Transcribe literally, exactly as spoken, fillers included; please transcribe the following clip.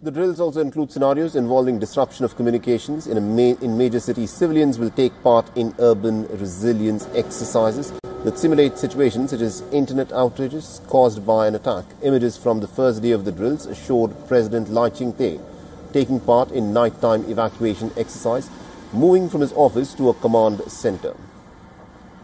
The drills also include scenarios involving disruption of communications in, a ma in major cities. Civilians will take part in urban resilience exercises that simulate situations such as internet outages caused by an attack. Images from the first day of the drills showed President Lai Ching-te taking part in nighttime evacuation exercise, moving from his office to a command center.